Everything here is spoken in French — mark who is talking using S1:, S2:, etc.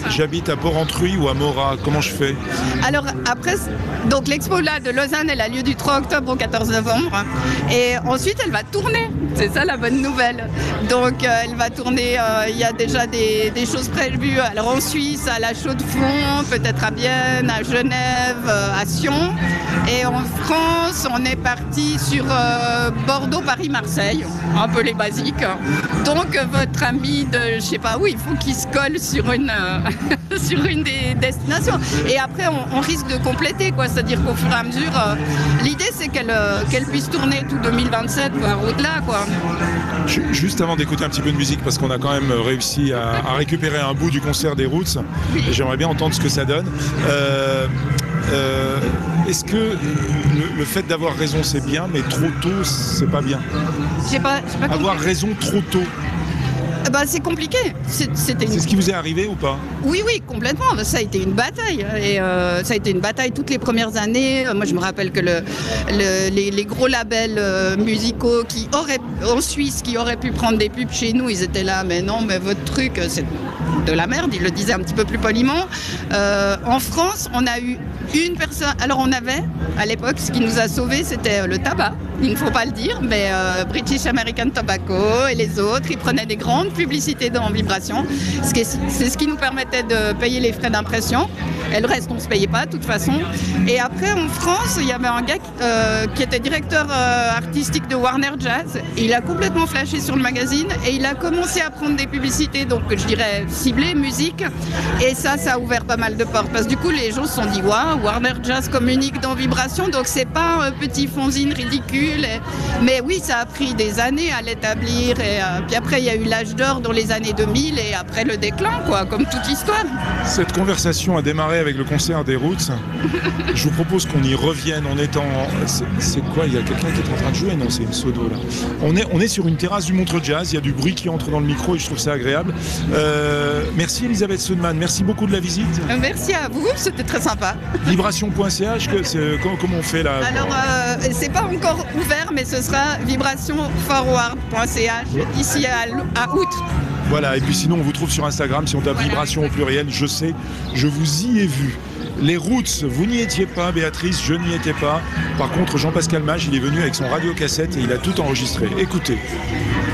S1: j'habite à Porrentruy ou à Morat, comment je fais?
S2: Alors après, donc l'expo là de Lausanne, elle a lieu du 3 octobre au 14 novembre. Et ensuite, elle va tourner. C'est ça la bonne nouvelle. Donc elle va tourner, il y a déjà des choses prévues. Alors en Suisse, à la Chaux-de-Fonds, peut-être à Vienne, à Genève, à Sion. Et en France, on est parti sur Bordeaux, Paris, Marseille. Un peu les basiques. Donc votre ami de, je sais pas où, il faut qu'il se colle sur une, sur une des destinations. Et après, on risque de compléter, quoi. C'est-à-dire qu'au fur et à mesure, l'idée c'est qu'elle puisse tourner tout 2027, voire au-delà, quoi.
S1: Juste avant d'écouter un petit peu de musique, parce qu'on a quand même réussi à récupérer un bout du concert des Roots, et j'aimerais bien entendre ce que ça donne. Est-ce que le fait d'avoir raison c'est bien, mais trop tôt c'est pas bien?
S2: J'ai pas
S1: avoir raison trop tôt.
S2: Bah, c'est compliqué.
S1: C'est ce qui vous est arrivé ou pas?
S2: Oui, complètement. Ça a été une bataille. Et ça a été une bataille toutes les premières années. Moi, je me rappelle que les gros labels musicaux en Suisse qui auraient pu prendre des pubs chez nous, ils étaient là. Mais non, mais votre truc, c'est de la merde. Ils le disaient un petit peu plus poliment. En France, on a eu une personne. Alors, on avait, à l'époque, ce qui nous a sauvés, c'était le tabac. Il ne faut pas le dire, mais British American Tobacco et les autres, ils prenaient des grandes publicités dans Vibration. C'est ce qui nous permettait de payer les frais d'impression. Et le reste, on ne se payait pas, de toute façon. Et après, en France, il y avait un gars qui était directeur artistique de Warner Jazz. Et il a complètement flashé sur le magazine et il a commencé à prendre des publicités, donc je dirais ciblées, musique. Et ça a ouvert pas mal de portes. Parce que du coup, les gens se sont dit, waouh, Warner Jazz communique dans Vibration, donc c'est pas un petit fanzine ridicule. Mais oui, ça a pris des années à l'établir. Et puis après, il y a eu l'âge d'or dans les années 2000 et après le déclin, quoi, comme toute histoire.
S1: Cette conversation a démarré avec le concert des Roots. Je vous propose qu'on y revienne. On est en... C'est quoi? Il y a quelqu'un qui est en train de jouer? Non, c'est une sodo là. On est sur une terrasse du Montreux Jazz. Il y a du bruit qui entre dans le micro et je trouve ça agréable. Merci Elisabeth Sundman. Merci beaucoup de la visite.
S2: Merci à vous, c'était très sympa.
S1: Vibration.ch, comment on fait là?
S2: Alors, c'est pas encore ouvert, mais ce sera vibrationforward.ch d'ici à août.
S1: Voilà, et puis sinon on vous trouve sur Instagram, si on tape Vibration au pluriel, je sais, je vous y ai vu. Les Roots, vous n'y étiez pas, Béatrice, je n'y étais pas. Par contre, Jean-Pascal Mage, il est venu avec son radiocassette et il a tout enregistré. Écoutez.